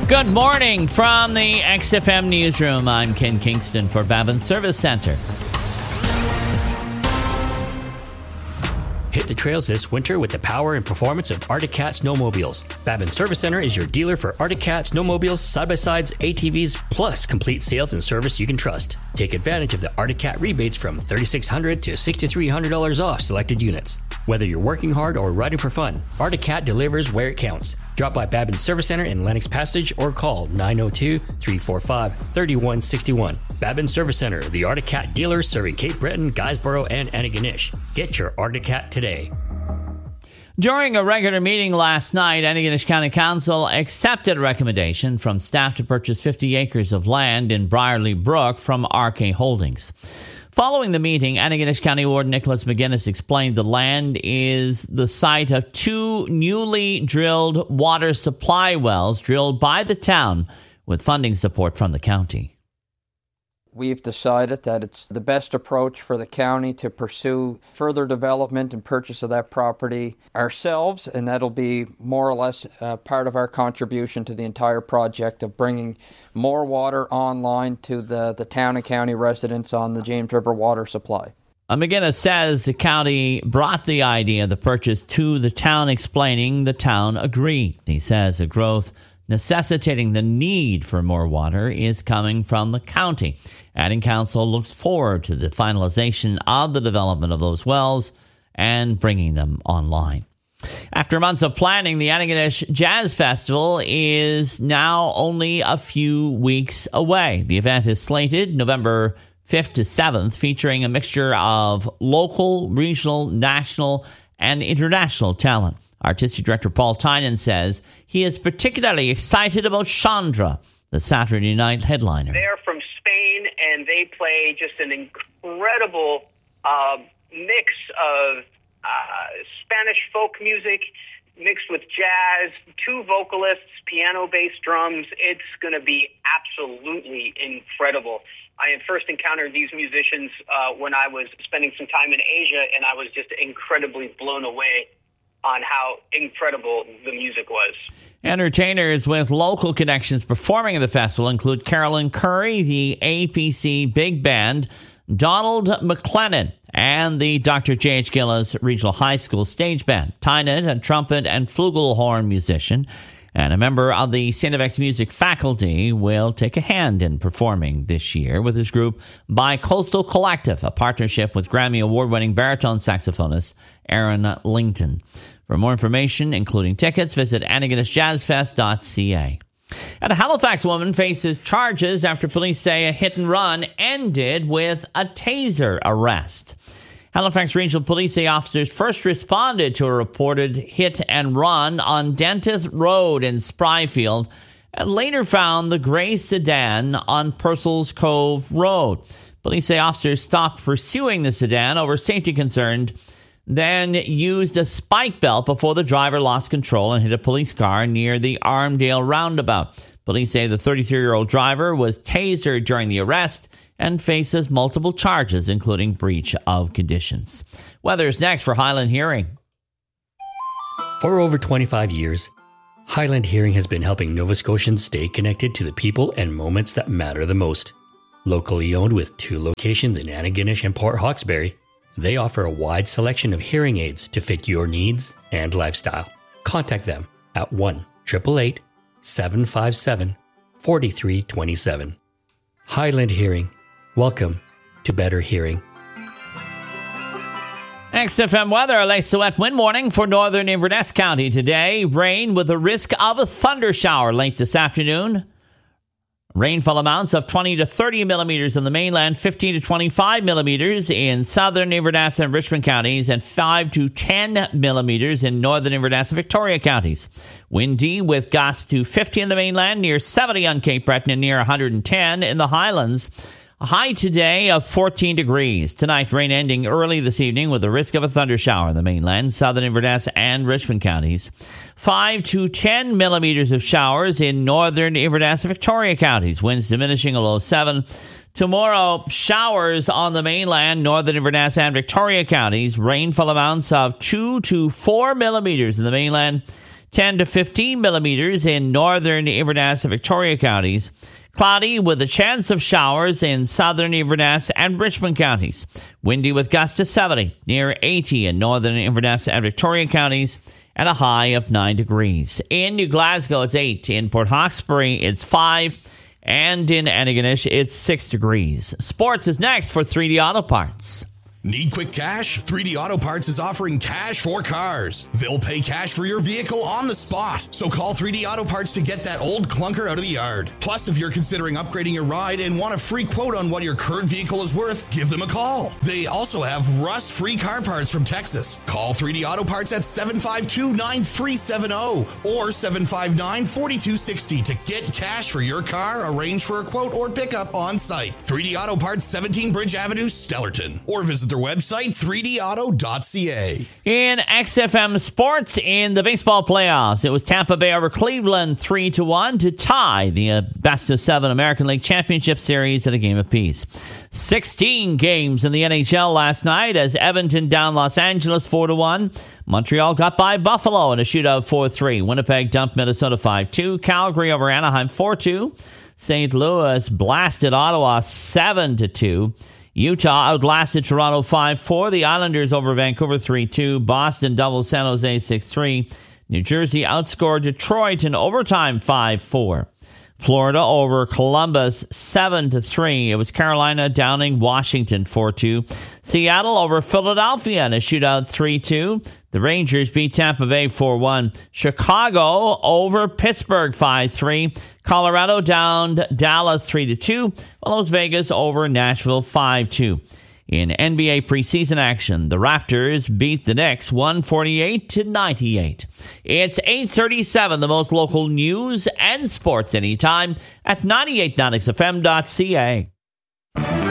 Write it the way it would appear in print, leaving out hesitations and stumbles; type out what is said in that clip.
Good morning from the XFM Newsroom. I'm Ken Kingston for Babin Service Center. Hit the trails this winter with the power and performance of Arctic Cat snowmobiles. Babin Service Center is your dealer for Arctic Cat snowmobiles, side-by-sides, ATVs, plus complete sales and service you can trust. Take advantage of the Arctic Cat rebates from $3,600 to $6,300 off selected units. Whether you're working hard or riding for fun, Arctic Cat delivers where it counts. Drop by Babin Service Center in Lennox Passage or call 902-345-3161. Babin Service Center, the Arctic Cat dealer serving Cape Breton, Guysborough, and Antigonish. Get your Arctic Cat today. During a regular meeting last night, Antigonish County Council accepted a recommendation from staff to purchase 50 acres of land in Brierley Brook from RK Holdings. Following the meeting, Antigonish County Warden Nicholas McGinnis explained the land is the site of two newly drilled water supply wells drilled by the town with funding support from the county. We've decided that it's the best approach for the county to pursue further development and purchase of that property ourselves, and that'll be more or less part of our contribution to the entire project of bringing more water online to the town and county residents on the James River water supply. McGinnis says the county brought the idea of the purchase to the town, explaining the town agreed. He says the growth necessitating the need for more water is coming from the county. Adding council looks forward to the finalization of the development of those wells and bringing them online. After months of planning, the Antigonish Jazz Festival is now only a few weeks away. The event is slated November 5th to 7th, featuring a mixture of local, regional, national, and international talent. Artistic director Paul Tynan says he is particularly excited about Chandra, the Saturday night headliner. They're from Spain, and they play just an incredible mix of Spanish folk music mixed with jazz, two vocalists, piano, bass, drums. It's going to be absolutely incredible. I had first encountered these musicians when I was spending some time in Asia, and I was just incredibly blown away on how incredible the music was. Entertainers with local connections performing at the festival include Carolyn Curry, the APC Big Band, Donald McLennan, and the Dr. J.H. Gillis Regional High School Stage Band. Tynan, a trumpet and flugelhorn musician, and a member of the St. FX Music faculty, will take a hand in performing this year with his group Bi-Coastal Collective, a partnership with Grammy Award-winning baritone saxophonist Aaron Lington. For more information, including tickets, visit AntigonishJazzFest.ca. And a Halifax woman faces charges after police say a hit-and-run ended with a taser arrest. Halifax Regional Police officers first responded to a reported hit-and-run on Dentith Road in Spryfield and later found the gray sedan on Purcell's Cove Road. Police say officers stopped pursuing the sedan over safety concerns, then used a spike belt before the driver lost control and hit a police car near the Armdale roundabout. Police say the 33-year-old driver was tasered during the arrest and faces multiple charges, including breach of conditions. Weather's next for Highland Hearing. For over 25 years, Highland Hearing has been helping Nova Scotians stay connected to the people and moments that matter the most. Locally owned with 2 locations in Antigonish and Port Hawkesbury, they offer a wide selection of hearing aids to fit your needs and lifestyle. Contact them at 1-888-757-4327. Highland Hearing. Welcome to better hearing. XFM weather, a late to wet wind warning for northern Inverness County today. Rain with a risk of a thunder shower late this afternoon. Rainfall amounts of 20 to 30 millimeters on the mainland, 15 to 25 millimeters in southern Inverness and Richmond counties, and 5 to 10 millimeters in northern Inverness and Victoria counties. Windy with gusts to 50 in the mainland, near 70 on Cape Breton, and near 110 in the Highlands. A high today of 14 degrees. Tonight, rain ending early this evening with the risk of a thunder shower in the mainland, southern Inverness and Richmond counties. 5 to 10 millimeters of showers in northern Inverness and Victoria counties. Winds diminishing a low 7. Tomorrow, showers on the mainland, northern Inverness and Victoria counties. Rainfall amounts of 2 to 4 millimeters in the mainland. 10 to 15 millimeters in northern Inverness and Victoria counties. Cloudy with a chance of showers in southern Inverness and Richmond counties. Windy with gusts to 70, near 80 in northern Inverness and Victoria counties, and a high of 9 degrees. In New Glasgow, it's 8. In Port Hawkesbury, it's 5. And in Antigonish, it's 6 degrees. Sports is next for 3D Auto Parts. Need quick cash? 3D Auto Parts is offering cash for cars. They'll pay cash for your vehicle on the spot. So call 3D Auto Parts to get that old clunker out of the yard. Plus, if you're considering upgrading your ride and want a free quote on what your current vehicle is worth, give them a call. They also have rust-free car parts from Texas. Call 3D Auto Parts at 752-9370 or 759-4260 to get cash for your car, arrange for a quote, or pickup on site. 3D Auto Parts, 17 Bridge Avenue, Stellarton. Or visit their website, 3dauto.ca. In XFM Sports, in the baseball playoffs, it was Tampa Bay over Cleveland 3-1 to tie the best-of-7 American League Championship Series at a game apiece. 16 games in the NHL last night as Edmonton down Los Angeles 4-1. Montreal got by Buffalo in a shootout 4-3. Winnipeg dumped Minnesota 5-2. Calgary over Anaheim 4-2. St. Louis blasted Ottawa 7-2. Utah outlasted Toronto 5-4. The Islanders over Vancouver 3-2. Boston doubled San Jose 6-3. New Jersey outscored Detroit in overtime 5-4. Florida over Columbus 7-3. It was Carolina downing Washington 4-2. Seattle over Philadelphia in a shootout 3-2. The Rangers beat Tampa Bay 4-1. Chicago over Pittsburgh 5-3. Colorado downed Dallas 3-2. Las Vegas over Nashville 5-2. In NBA preseason action, the Raptors beat the Knicks 148-98. It's 8:37, the most local news and sports anytime at 98.9xfm.ca.